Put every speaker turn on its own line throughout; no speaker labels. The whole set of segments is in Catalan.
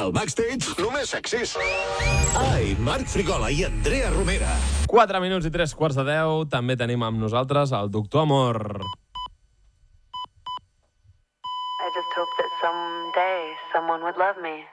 Al backstage, només sexis. Ai, Marc Frigola i Andrea Romera.
4 minuts i 3:15. També tenim amb nosaltres el Doctor Amor.
I just hope that someday someone would love me.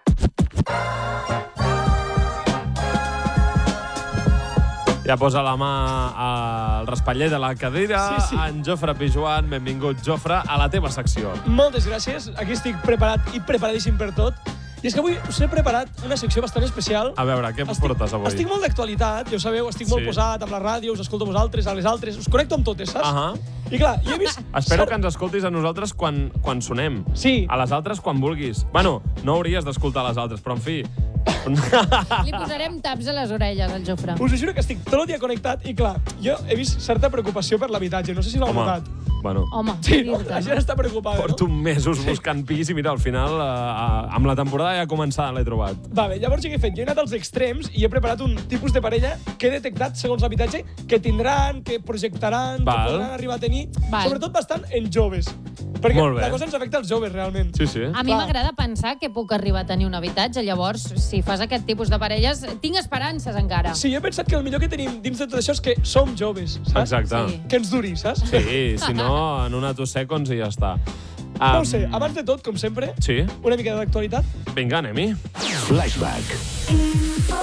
Ja posa la mà al raspallet de la cadira.
Sí.
En Jofre Pijuan. Benvingut, Jofre, a la teva secció.
Moltes gràcies. Aquí estic preparat i preparadíssim per tot. I és que avui us he preparat una secció bastant especial.
A veure, què portes avui?
Estic molt d'actualitat, ja ho sabeu, estic molt posat amb la ràdio, us escolto a vosaltres, a les altres, us connecto amb totes, saps? I clar, jo he vist...
Espero que ens escoltis a nosaltres quan sonem.
Sí.
A les altres quan vulguis. Bueno, no hauries d'escoltar les altres, però en fi...
Li posarem taps a les orelles, al Jofre.
Us ho juro que estic tot el dia connectat i clar, jo he vist certa preocupació per l'habitatge, no sé si l'heu notat.
Bueno,
Home,
Sí, no? La gent està preocupada,
porto
no?
mesos buscant pis i mira, al final, amb la temporada ja començada l'he trobat.
Va bé, llavors què he fet? Jo he anat als extrems i he preparat un tipus de parella que he detectat, segons l'habitatge, que tindran, que projectaran,
Val.
que podran arribar a tenir,
Val.
sobretot bastant en joves. Perquè
Molt bé.
la cosa ens afecta als joves, realment.
Sí, sí.
A mi m'agrada pensar que puc arribar a tenir un habitatge, llavors, si fas aquest tipus de parelles, tinc esperances encara.
Sí, jo he pensat que el millor que tenim dins de tot això és que som joves, saps?
Exacte.
Sí.
Que ens duri, saps?
Sí, si no, en una 2 seconds i ja està.
No ho sé, abans de tot, com sempre,
Sí,
una mica d'actualitat.
vinga, anem-hi.
Flashback.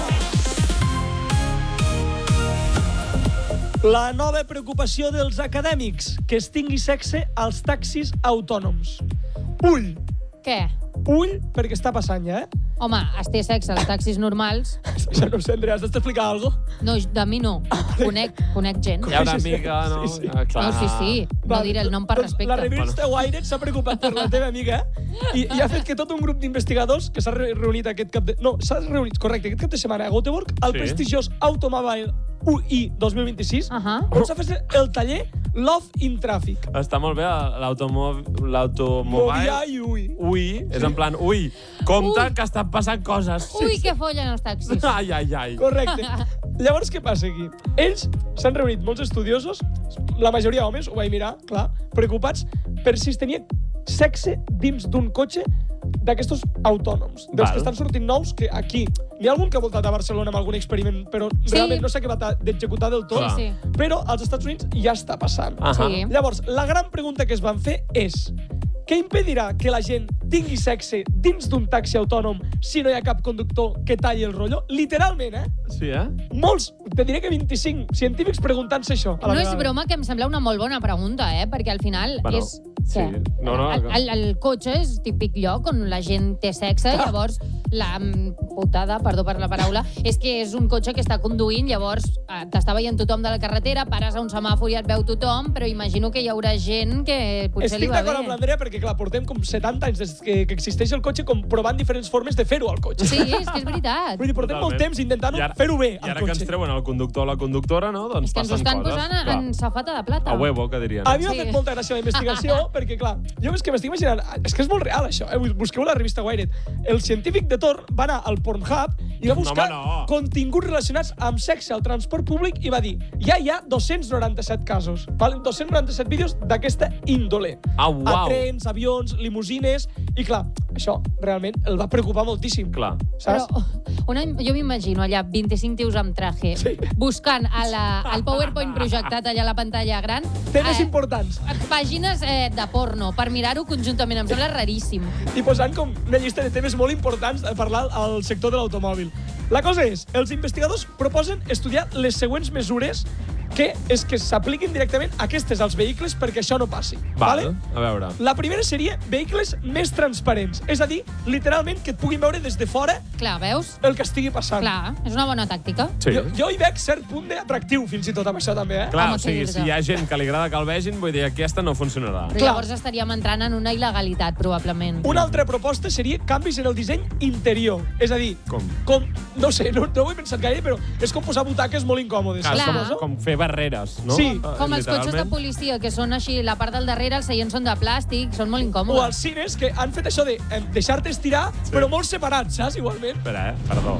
La nova preocupació dels acadèmics, que es tingui sexe als taxis autònoms. Ull,
Què?
ull, perquè està passant ja, eh?
Home, es té sexe als taxis normals.
Ja no ho sé, Andrea, has d'explicar alguna cosa?
No, de mi no. Conec gent.
Hi ha una
Sí, sí.
amiga, no?
Sí, sí.
Ah, clar.
No, sí. No
Vale,
diré el nom per
doncs
respecte.
La revista Wired s'ha preocupat per la teva amiga i ha fet que tot un grup d'investigadors que s'ha reunit aquest cap de... No, s'ha reunit, correcte, aquest cap de setmana a Göteborg, al
Sí.
prestigiós Automobile UI 2026,
Ahà.
on s'ha fet el taller Love in Traffic.
Està molt bé l'automòbil.
Moviai UI.
Ui, és en plan, ui, compte que estan passant coses.
Ui, que follen els taxis.
Ai, ai, ai.
Correcte. Llavors, què passa aquí? Ells s'han reunit, molts estudiosos, la majoria homes, ho vaig mirar, clar, preocupats per si es tenia sexe dins d'un cotxe d'aquestos autònoms, dels
Val.
que estan sortint nous, que aquí n'hi ha algun que ha voltat a Barcelona amb algun experiment, però realment no s'ha acabat d'executar del tot,
Clar.
Sí.
però als Estats Units ja està passant.
Ahà.
Sí.
Llavors, la gran pregunta que es van fer és: què impedirà que la gent tingui sexe dins d'un taxi autònom si no hi ha cap conductor que talli el rotllo? Literalment, eh?
Sí, eh?
Molts, te diré que 25 científics preguntant-se això. a la
No és
vegada.
broma, que em sembla una molt bona pregunta, perquè al final
Bueno,
és...
sí.
Què?
No,
El cotxe és típic lloc on la gent té sexe, llavors la putada, perdó per la paraula, és que és un cotxe que està conduint, llavors t'està veient tothom de la carretera, pares a un semàfor i et veu tothom, però imagino que hi haurà gent que potser li
Estic
va
d'acord amb
bé.
l'Andrea perquè, clar, portem com 70 anys des que existeix el cotxe com provant diferents formes de fer-ho al cotxe.
Sí, és que és veritat.
Vull dir, portem molt
Totalment.
temps intentant
I ara-
fer-ho bé
I
al
ara que ens
cotxe.
treuen el conductor o la conductora, no? Doncs
És que ens ho
passen
estan
coses.
posant
Clar.
en safata de plata.
A huevo, que dirien.
A mi m'ha
Sí.
fet molta gràcia la investigació perquè, clar, jo és que m'estic imaginant... És que és molt real, això. Busqueu la revista Wired. El científic de torn va anar al Pornhub i va buscar
no.
continguts relacionats amb sexe al transport públic i va dir ja hi ha 297 casos, val? 297 vídeos d'aquesta índole.
Ah, uau.
A trens, avions, limusines... I, clar, això realment el va preocupar moltíssim.
Clar.
Saps?
Però jo m'imagino allà 25 tios amb traje
Sí.
buscant al PowerPoint projectat allà a la pantalla gran
Temes importants.
pàgines de porno per mirar-ho conjuntament. Em sembla raríssim.
I posant com una llista de temes molt importants a parlar al sector de l'automòbil. La cosa és, els investigadors proposen estudiar les següents mesures que és que s'apliquin directament aquestes als vehicles perquè això no passi.
Vale. A veure.
La primera seria vehicles més transparents, és a dir, literalment que et puguin veure des de fora
Clar, veus?
el que estigui passant.
Clar, és una bona tàctica.
Sí.
Jo hi veig cert punt d'atractiu fins i tot amb això també, eh?
Clar,
Home,
o sigui,
que
si hi ha gent que li agrada que el vegin, vull dir, aquesta no funcionarà.
Però llavors estaríem entrant en una il·legalitat, probablement.
Una altra proposta seria canvis en el disseny interior. És a dir,
Com?
no sé, no ho he pensat gaire, però és com posar butaques molt incòmodes.
Clar.
saps com això?
Com fer barreres, no?
Sí.
Com els cotxes de policia, que són així, la part del darrere, els seients són de plàstic, són molt
O
incòmodes.
als cines, que han fet això de deixar-te estirar, però molt separats, saps? Igualment.
Espera, perdó.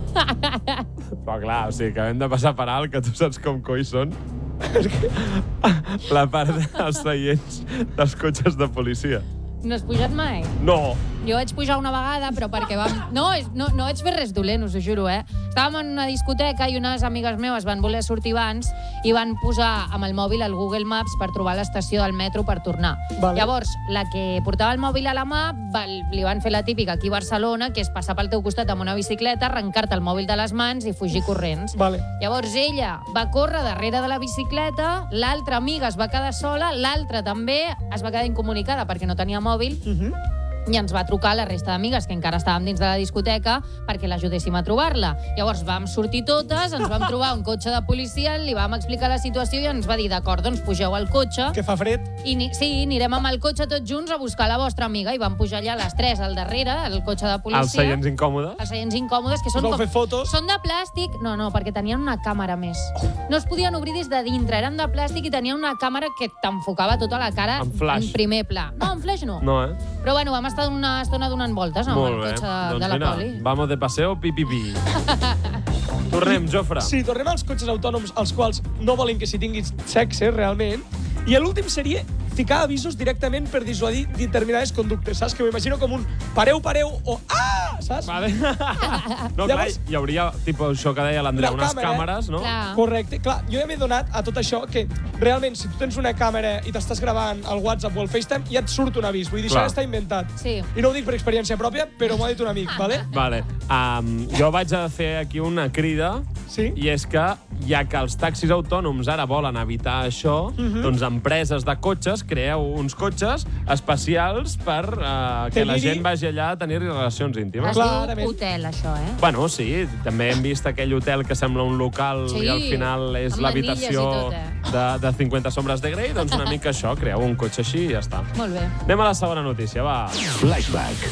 Però clar, o sigui, que hem de passar per alt, que tu saps com coi són. La part dels seients dels cotxes de policia.
No has pujat mai?
No.
Jo vaig pujar una vegada, però perquè vam... No vaig fer res dolent, us ho juro, Estàvem en una discoteca i unes amigues meves van voler sortir abans i van posar amb el mòbil el Google Maps per trobar l'estació del metro per tornar.
Vale.
Llavors, la que portava el mòbil a la mà, li van fer la típica aquí a Barcelona, que és passar pel teu costat amb una bicicleta, arrencar-te el mòbil de les mans i fugir corrents.
Vale.
Llavors ella va córrer darrere de la bicicleta, l'altra amiga es va quedar sola, l'altra també es va quedar incomunicada perquè no tenia mòbil, i ens va trucar la resta d'amigues, que encara estàvem dins de la discoteca, perquè l'ajudéssim a trobar-la. Llavors vam sortir totes, ens vam trobar un cotxe de policia, li vam explicar la situació i ens va dir, d'acord, doncs pugeu al cotxe.
Que fa fred.
I sí, anirem amb el cotxe tots junts a buscar la vostra amiga. I vam pujar allà les tres al darrere, el cotxe de policia.
Els seients incòmodes?
Els seients incòmodes, que són
Us vau fer fotos?
Són de plàstic. No, perquè tenien una càmera més. No es podien obrir des de dintre, eren de plàstic i tenien una càmera que t'enfocava tota la cara
en flash.
En primer pla. No, en flash no.
No,
Però bueno, vam estar una estona donant voltes amb el cotxe de la poli.
Vamos de paseo, pi. Tornem, Jofre.
Sí, tornem als cotxes autònoms, als quals no volen que s'hi tingui sexe, realment. I l'últim seria ficar avisos directament per dissuadir determinades conductes, saps? Que m'imagino com un pareu o saps?
Vale. No, clar, hi hauria, tipus, això que deia l'Andrea, unes càmeres, no?
Clar.
Correcte. Clar, jo ja m'he donat a tot això que realment, si tu tens una càmera i t'estàs gravant al WhatsApp o al FaceTime, ja et surt un avís. Vull dir, això ja està inventat.
Sí.
I no ho dic per experiència pròpia, però m'ho ha dit un amic, vale?
Vale. Jo vaig a fer aquí una crida,
Sí?
i és que, ja que els taxis autònoms ara volen evitar això, doncs empreses de cotxes creeu uns cotxes especials per que la gent vagi allà a tenir relacions íntimes.
Es diu
Clarament.
hotel, això,
Bueno, sí, també hem vist aquell hotel que sembla un local i al final és
amb
l'habitació
manilles i tot,
de 50 sombres de Grey, doncs una mica això, creeu un cotxe així i ja està.
Molt bé.
Anem a la segona notícia, va.
Flashback.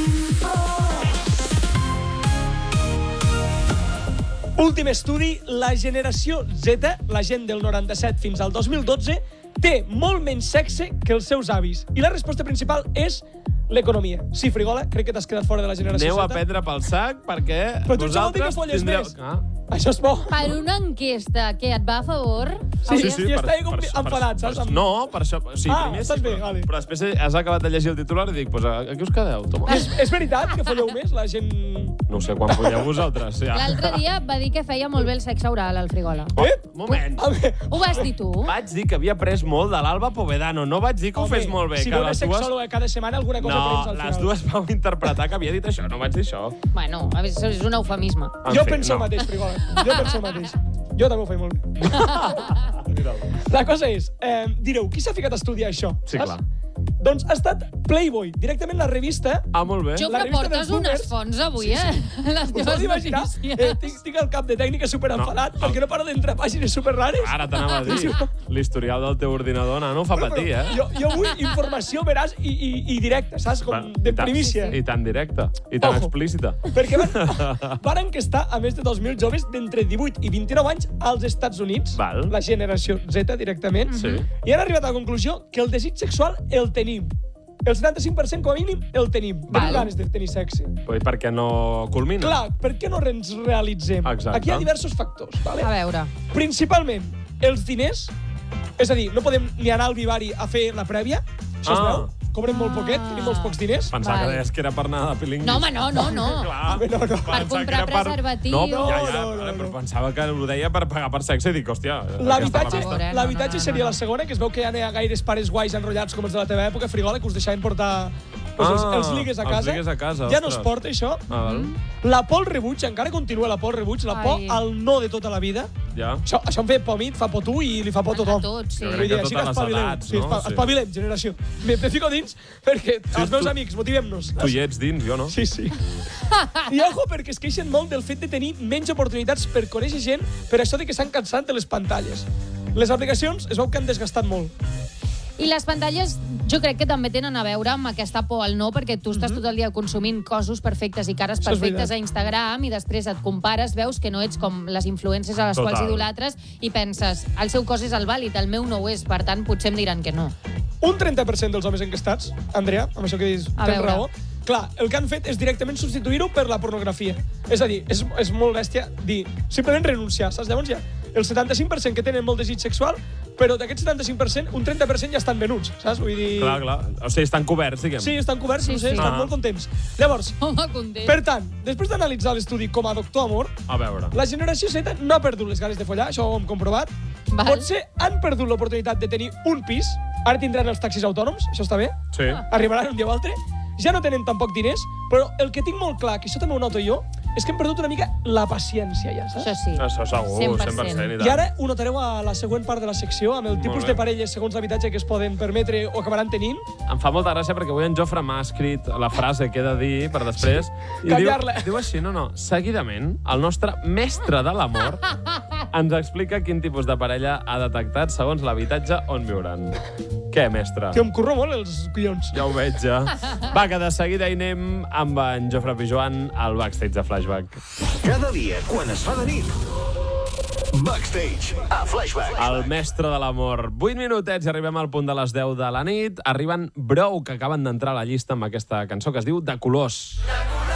Últim estudi, la generació Z, la gent del 97 fins al 2012, té molt menys sexe que els seus avis. I la resposta principal és l'economia. Sí, Frigola, crec que t'has quedat fora de la generació
Aneu
Z.
a prendre pel sac perquè
Però tu ets el que folles més. Això és bo.
Per una enquesta que et va a favor...
Sí, i està com enfadat, saps?
No, per això... Sí, primer
estàs
sí,
bé, vale.
però després has acabat de llegir el titular i dic, pues, a què us quedeu, Tomàs?
És veritat que folleu més, la gent...
No sé quan folleu vosaltres. Ja.
L'altre dia va dir que feia molt bé el sexe oral, al Frigola.
Moment.
A veure,
Ho vas dir tu?
Vaig dir que havia après molt de l'Alba Povedano. No vaig dir que ho fes molt bé.
si
que
no eres
les dues...
sexòloga cada setmana, alguna cosa
No,
prens al final.
les dues vau interpretar que havia dit això. No vaig dir això.
Bueno, és un eufemisme.
En
Jo
fi,
penso el mateix, Frigola. Jo penso el mateix. Jo també ho faig molt bé. La cosa és, direu, qui s'ha ficat a estudiar això?
Sí,
saps?
clar.
Doncs ha estat Playboy, directament la revista.
Ah, molt bé.
Jo
La
que
revista
portes
dels boomers.
unes fonts avui, Les
Us
teves
heu d'imaginar?
notícies.
Tinc el cap de tècnica superenfadat perquè no paro d'entrar a pàgines superrares.
Ara t'anava a dir. L'historial del teu ordinador, no fa patir,
Jo vull informació veraç i directa, saps? Com de primícia.
I tan directa. I tan
Ojo.
explícita.
Perquè van enquestar a més de 2.000 joves d'entre 18 i 29 anys als Estats Units,
Val.
la generació Z directament,
Sí.
i han arribat a la conclusió que el desig sexual el tenim. El 75% com a mínim el tenim. Tenim
Val.
ganes de tenir sexe.
Però i per què no culmina?
Clar, per què no ens realitzem?
Exacte.
Aquí hi ha diversos factors. Vale?
A veure.
Principalment, els diners. És a dir, no podem ni anar al vivari a fer la prèvia. Això es veu. Cobrem molt poquet, tenim molts pocs diners.
Pensava
Val.
que deies que era per anar de pilinguis.
No, home, no.
Clar.
No, no.
Per comprar preservatius.
No,
No,
però pensava que ho deia per pagar per sexe i dic, hòstia...
L'habitatge
favor, eh?
l'habitatge
No.
seria la segona, que es veu que ja no hi ha gaires pares guais enrotllats com els de la teva època, Frigola, que us deixaven portar els ligues a casa.
Els ligues a casa,
ja no es
ostres.
porta, això.
Ah, val.
La por al rebuig, encara continua la por al rebuig, la por
Ai.
al no de tota la vida.
Ja.
Això em fa por a mi, et fa por tu i li fa por a tothom.
A tots, sí.
Jo crec
Vull dir,
que
així
totes les
espavilem.
edats,
Sí,
no? Sí.
espavilem, generació. Me fico dins perquè els meus amics, motivem-nos.
Tu hi ets dins, jo no.
Sí, sí. I ojo, perquè es queixen molt del fet de tenir menys oportunitats per conèixer gent per això de que s'han cansat de les pantalles. Les aplicacions es veu que han desgastat molt.
I les pantalles jo crec que també tenen a veure amb aquesta por al no, perquè tu estàs tot el dia consumint cossos perfectes i cares
Això és
perfectes
veritat.
a Instagram i després et compares, veus que no ets com les influències a les
Total.
quals idolatres i penses, el seu cos és el vàlid, el meu no ho és, per tant, potser em diran que no.
Un 30% dels homes enquestats, Andrea, amb això que dius,
A
tens
veure.
raó, clar, el que han fet és directament substituir-ho per la pornografia. És a dir, és molt bèstia dir, simplement renunciar, saps? Llavors ja, el 75% que tenen molt desig sexual però d'aquest 75%, un 30% ja estan venuts, saps? Vull dir...
Clar. O sigui, estan coberts, diguem.
Sí, estan coberts,
Sí,
no sé,
sí.
estan molt contents. Llavors,
Home, content.
per tant, després d'analitzar l'estudi com a doctor amor,
A veure.
la generació Z no ha perdut les ganes de follar, això ho hem comprovat.
Val.
Potser han perdut l'oportunitat de tenir un pis, ara tindran els taxis autònoms, això està bé,
Sí.
arribaran un dia o altre, ja no tenen tampoc diners, però el que tinc molt clar, que això també ho noto jo, és que hem perdut una mica la paciència ja, saps?
Això sí.
Això segur, 100%.
I ara ho notareu a la següent part de la secció, amb el tipus
bé.
de parelles segons l'habitatge que es poden permetre o acabaran tenint.
Em fa molta gràcia perquè avui en Jofre m'ha escrit la frase que he de dir per després. I
canviar-la.
diu així, no. Seguidament, el nostre mestre de l'amor ens explica quin tipus de parella ha detectat segons l'habitatge on viuran. Què, mestre?
Que em curro molt els collons.
Ja ho veig, ja. Va, que de seguida hi anem amb en Jofre Pijoan al backstage de Flashback.
Cada dia, quan es fa de nit. Backstage, a Flashback.
El mestre de l'amor. 8 minutets i arribem al punt de les 10 de la nit. Arriben Brou, que acaben d'entrar a la llista amb aquesta cançó que es diu De colors.